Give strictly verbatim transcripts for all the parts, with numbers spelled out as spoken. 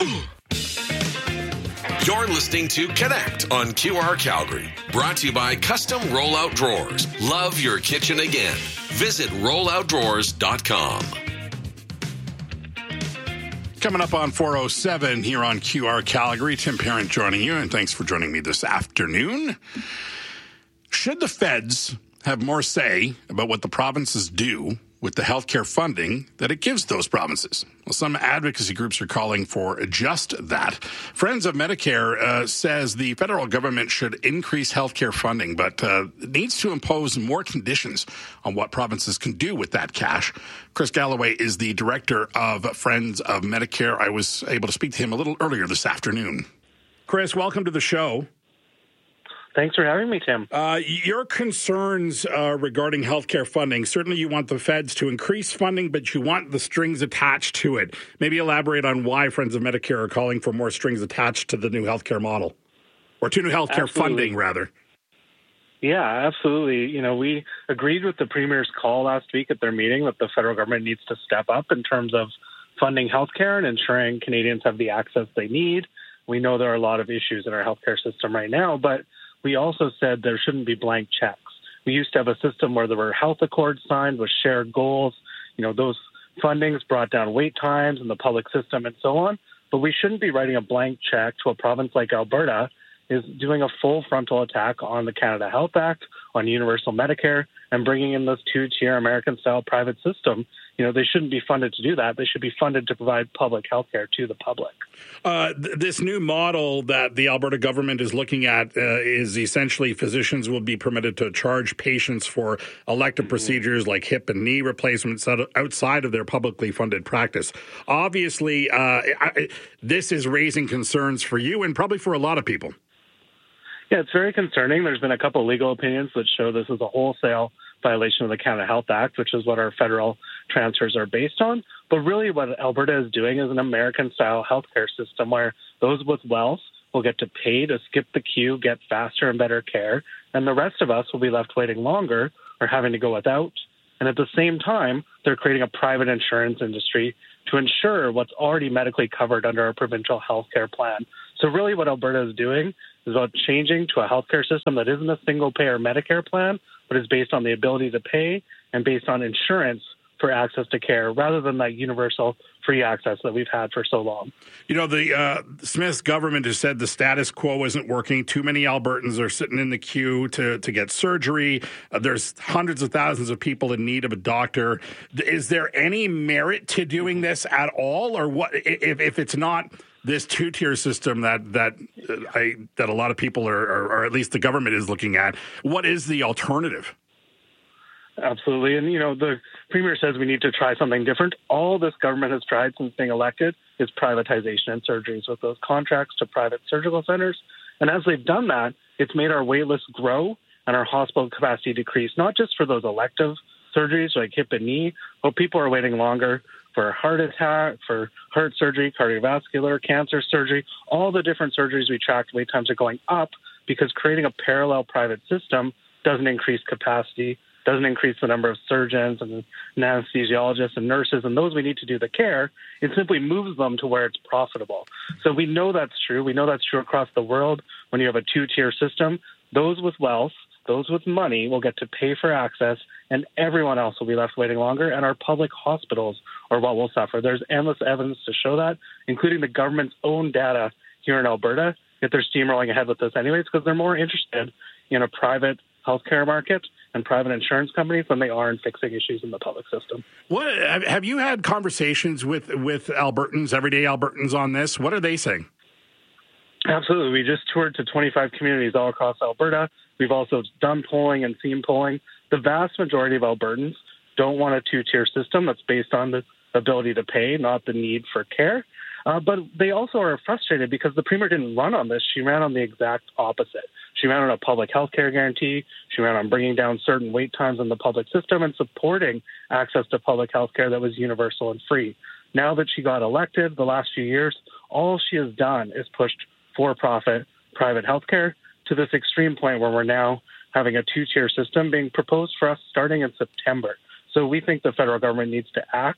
You're listening to Connect on Q R Calgary. Brought to you by Custom Rollout Drawers. Love your kitchen again. Visit rollout drawers dot com. Coming up on four oh seven here on Q R Calgary, Tim Parent joining you, and thanks for joining me this afternoon. Should the feds have more say about what the provinces do with the healthcare funding that it gives those provinces? Well, some advocacy groups are calling for just that. Friends of Medicare uh, says the federal government should increase healthcare funding, but uh, it needs to impose more conditions on what provinces can do with that cash. Chris Galloway is the director of Friends of Medicare. I was able to speak to him a little earlier this afternoon. Chris, welcome to the show. Thanks for having me, Tim. Uh, your concerns uh, regarding healthcare funding, certainly you want the feds to increase funding, but you want the strings attached to it. Maybe elaborate on why Friends of Medicare are calling for more strings attached to the new healthcare model, or to new healthcare absolutely. funding, rather. Yeah, absolutely. You know, we agreed with the Premier's call last week at their meeting that the federal government needs to step up in terms of funding healthcare and ensuring Canadians have the access they need. We know there are a lot of issues in our healthcare system right now, but we also said there shouldn't be blank checks. We used to have a system where there were health accords signed with shared goals. You know, those fundings brought down wait times in the public system and so on. But we shouldn't be writing a blank check to a province like Alberta is doing a full frontal attack on the Canada Health Act, on universal Medicare, and bringing in this two-tier American-style private system. You know, they shouldn't be funded to do that. They should be funded to provide public health care to the public. Uh, th- this new model that the Alberta government is looking at uh, is essentially physicians will be permitted to charge patients for elective mm-hmm. procedures like hip and knee replacements outside of their publicly funded practice. Obviously, uh, I, this is raising concerns for you and probably for a lot of people. Yeah, it's very concerning. There's been a couple of legal opinions that show this is a wholesale violation of the Canada Health Act, which is what our federal transfers are based on. But really what Alberta is doing is an American-style healthcare system where those with wealth will get to pay to skip the queue, get faster and better care, and the rest of us will be left waiting longer or having to go without. And at the same time, they're creating a private insurance industry to ensure what's already medically covered under our provincial healthcare plan. So really what Alberta is doing is about changing to a healthcare system that isn't a single-payer Medicare plan, but is based on the ability to pay and based on insurance for access to care rather than that universal free access that we've had for so long. You know, the uh, Smith's government has said the status quo isn't working. Too many Albertans are sitting in the queue to, to get surgery. Uh, there's hundreds of thousands of people in need of a doctor. Is there any merit to doing this at all? Or what if, if it's not this two-tier system that that uh, I that a lot of people are, or, or at least the government is looking at, what is the alternative? Absolutely. And, you know, the Premier says we need to try something different. All this government has tried since being elected is privatization and surgeries with those contracts to private surgical centers. And as they've done that, it's made our wait list grow and our hospital capacity decrease, not just for those elective surgeries like hip and knee, but people are waiting longer for heart attack, for heart surgery, cardiovascular, cancer surgery. All the different surgeries we tracked, wait times are going up because creating a parallel private system doesn't increase capacity, doesn't increase the number of surgeons and anesthesiologists and nurses and those we need to do the care. It simply moves them to where it's profitable. So we know that's true. We know that's true across the world. When you have a two-tier system, those with wealth, those with money will get to pay for access, and everyone else will be left waiting longer, and our public hospitals are what will suffer. There's endless evidence to show that, including the government's own data here in Alberta, yet they're steamrolling ahead with this anyways because they're more interested in a private healthcare market and private insurance companies than they are in fixing issues in the public system. What have you had conversations with with Albertans, everyday Albertans on this? What are they saying? Absolutely. We just toured to twenty-five communities all across Alberta. We've also done polling and seen polling. The vast majority of Albertans don't want a two-tier system that's based on the ability to pay, not the need for care. Uh, but they also are frustrated because the Premier didn't run on this. She ran on the exact opposite. She ran on a public health care guarantee. She ran on bringing down certain wait times in the public system and supporting access to public health care that was universal and free. Now that she got elected the last few years, all she has done is pushed for-profit private health care to this extreme point where we're now having a two-tier system being proposed for us starting in September. So we think the federal government needs to act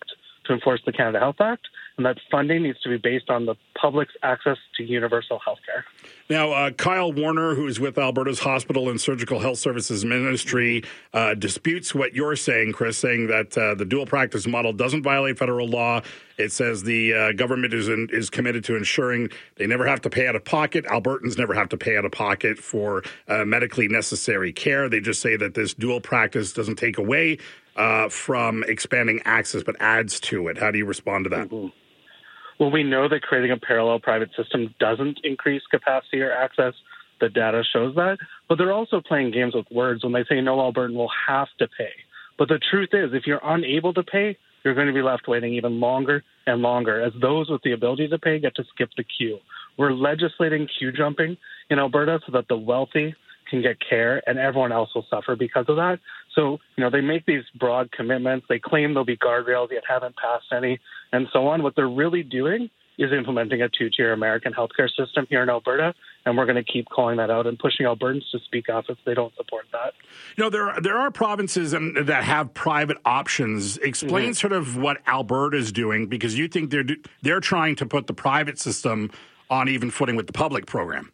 to enforce the Canada Health Act, and that funding needs to be based on the public's access to universal health care. Now, uh, Kyle Warner, who is with Alberta's Hospital and Surgical Health Services Ministry, uh, disputes what you're saying, Chris, saying that uh, the dual practice model doesn't violate federal law. It says the uh, government is in, is committed to ensuring they never have to pay out of pocket. Albertans never have to pay out of pocket for uh, medically necessary care. They just say that this dual practice doesn't take away uh, from expanding access, but adds to it. How do you respond to that? Mm-hmm. Well, we know that creating a parallel private system doesn't increase capacity or access. The data shows that. But they're also playing games with words when they say no Albertan will have to pay. But the truth is, if you're unable to pay, you're going to be left waiting even longer and longer as those with the ability to pay get to skip the queue. We're legislating queue jumping in Alberta so that the wealthy can get care and everyone else will suffer because of that. So, you know, they make these broad commitments. They claim there'll be guardrails, yet haven't passed any, and so on. What they're really doing is implementing a two-tier American healthcare system here in Alberta, and we're going to keep calling that out and pushing Albertans to speak up if they don't support that. You know, there are, there are provinces and, that have private options. Explain mm-hmm. sort of what Alberta is doing, because you think they're they're trying to put the private system on even footing with the public program.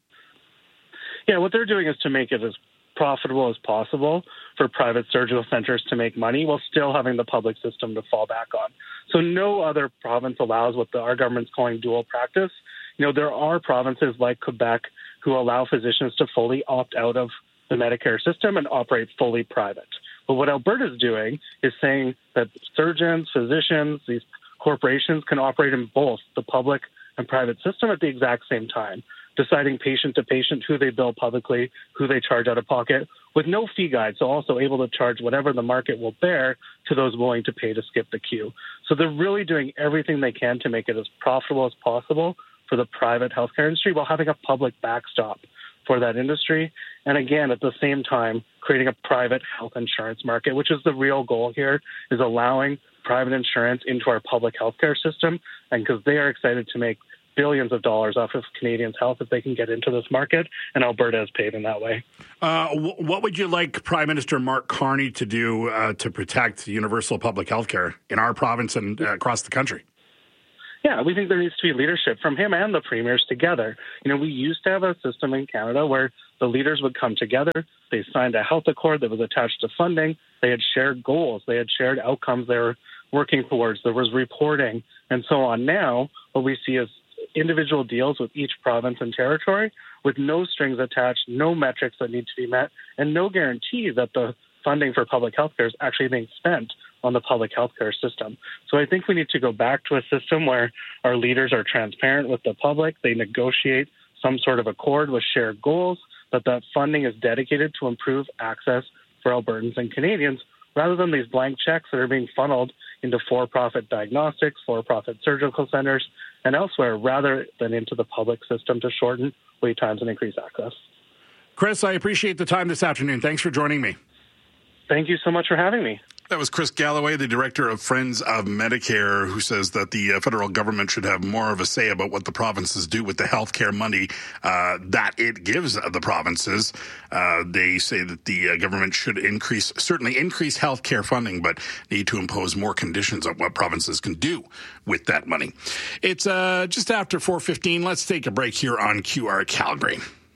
Yeah, what they're doing is to make it as profitable as possible for private surgical centers to make money while still having the public system to fall back on. So no other province allows what the, our government's calling dual practice. You know, there are provinces like Quebec who allow physicians to fully opt out of the Medicare system and operate fully private. But what Alberta is doing is saying that surgeons, physicians, these corporations can operate in both the public and private system at the exact same time, deciding patient to patient who they bill publicly, who they charge out of pocket, with no fee guide, so also able to charge whatever the market will bear to those willing to pay to skip the queue. So they're really doing everything they can to make it as profitable as possible for the private healthcare industry while having a public backstop for that industry. And again, at the same time, creating a private health insurance market, which is the real goal here, is allowing private insurance into our public healthcare system, and because they are excited to make billions of dollars off of Canadians' health if they can get into this market, and Alberta is paid in that way. Uh, w- what would you like Prime Minister Mark Carney to do uh, to protect universal public health care in our province and uh, across the country? Yeah, we think there needs to be leadership from him and the premiers together. You know, we used to have a system in Canada where the leaders would come together, they signed a health accord that was attached to funding, they had shared goals, they had shared outcomes they were working towards, there was reporting, and so on. Now, what we see is individual deals with each province and territory with no strings attached, no metrics that need to be met, and no guarantee that the funding for public health care is actually being spent on the public health care system. So I think we need to go back to a system where our leaders are transparent with the public, they negotiate some sort of accord with shared goals, but that funding is dedicated to improve access for Albertans and Canadians, rather than these blank checks that are being funneled into for-profit diagnostics, for-profit surgical centers, and elsewhere, rather than into the public system to shorten wait times and increase access. Chris, I appreciate the time this afternoon. Thanks for joining me. Thank you so much for having me. That was Chris Galloway, the director of Friends of Medicare, who says that the uh, federal government should have more of a say about what the provinces do with the health care money uh, that it gives the provinces. Uh, they say that the uh, government should increase, certainly increase health care funding, but need to impose more conditions on what provinces can do with that money. It's uh, just after four fifteen. Let's take a break here on Q R Calgary.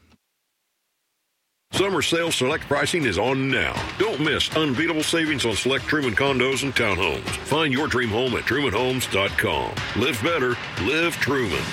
Summer sale select pricing is on now. Don't miss unbeatable savings on select Truman condos and townhomes. Find your dream home at truman homes dot com. Live better, live Truman.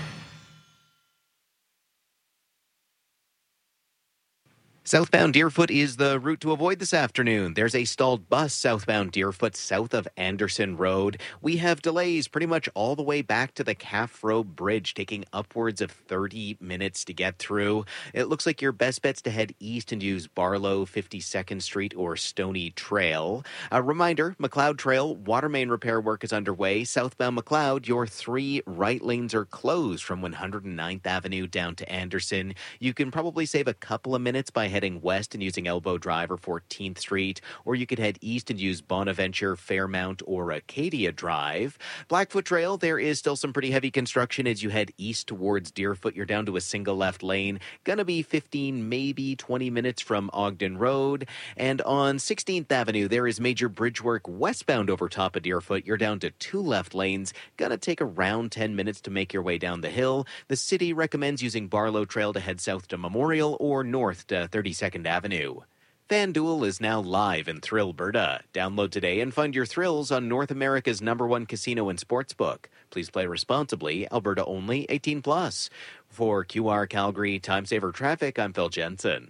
Southbound Deerfoot is the route to avoid this afternoon. There's a stalled bus southbound Deerfoot south of Anderson Road. We have delays pretty much all the way back to the Calf Road Bridge, taking upwards of thirty minutes to get through. It looks like your best bet's to head east and use Barlow, fifty-second Street, or Stony Trail. A reminder, McLeod Trail water main repair work is underway. Southbound McLeod, your three right lanes are closed from one hundred ninth Avenue down to Anderson. You can probably save a couple of minutes by heading west and using Elbow Drive or fourteenth Street, or you could head east and use Bonaventure, Fairmount, or Acadia Drive. Blackfoot Trail, there is still some pretty heavy construction as you head east towards Deerfoot. You're down to a single left lane. Gonna be fifteen, maybe twenty minutes from Ogden Road. And on sixteenth Avenue, there is major bridge work westbound over top of Deerfoot. You're down to two left lanes. Gonna take around ten minutes to make your way down the hill. The city recommends using Barlow Trail to head south to Memorial or north to thirty-second Avenue. FanDuel is now live in Thrillberta. Download today and find your thrills on North America's number one casino and sportsbook. Please play responsibly. Alberta only. eighteen plus. For Q R Calgary Time Saver Traffic, I'm Phil Jensen.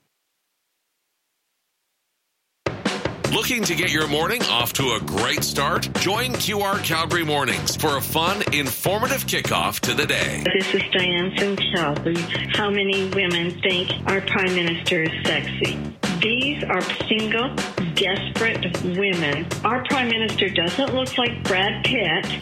Looking to get your morning off to a great start? Join Q R Calgary Mornings for a fun, informative kickoff to the day. This is Diane from Calgary. How many women think our Prime Minister is sexy? These are single, desperate women. Our Prime Minister doesn't look like Brad Pitt.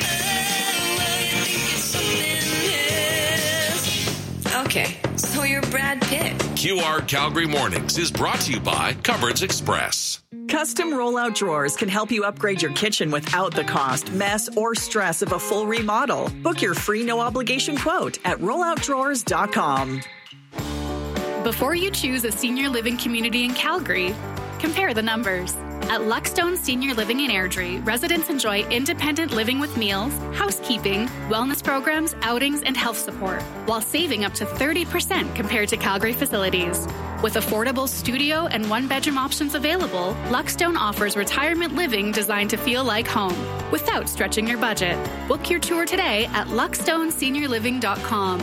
Okay, so you're Brad Pitt. Q R Calgary Mornings is brought to you by Cupboards Express. Custom rollout drawers can help you upgrade your kitchen without the cost, mess, or stress of a full remodel. Book your free no-obligation quote at rollout drawers dot com. Before you choose a senior living community in Calgary, compare the numbers. At Luckstone Senior Living in Airdrie, residents enjoy independent living with meals, housekeeping, wellness programs, outings, and health support, while saving up to thirty percent compared to Calgary facilities. With affordable studio and one-bedroom options available, Luckstone offers retirement living designed to feel like home, without stretching your budget. Book your tour today at luckstone senior living dot com.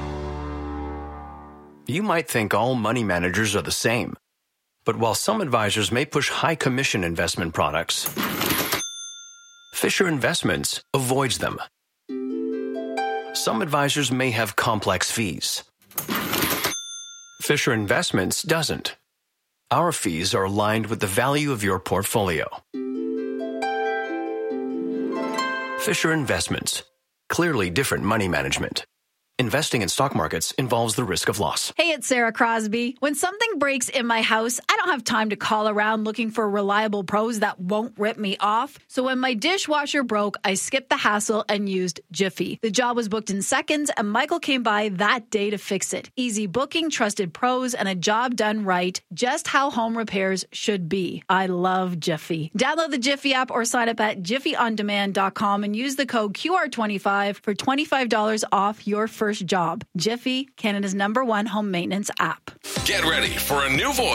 You might think all money managers are the same. But while some advisors may push high commission investment products, Fisher Investments avoids them. Some advisors may have complex fees. Fisher Investments doesn't. Our fees are aligned with the value of your portfolio. Fisher Investments. Clearly different money management. Investing in stock markets involves the risk of loss. Hey, it's Sarah Crosby. When something breaks in my house, I don't have time to call around looking for reliable pros that won't rip me off. So when my dishwasher broke, I skipped the hassle and used Jiffy. The job was booked in seconds, and Michael came by that day to fix it. Easy booking, trusted pros, and a job done right, just how home repairs should be. I love Jiffy. Download the Jiffy app or sign up at jiffy on demand dot com and use the code Q R twenty-five for twenty-five dollars off your first job. Jiffy, Canada's number one home maintenance app. Get ready for a new voice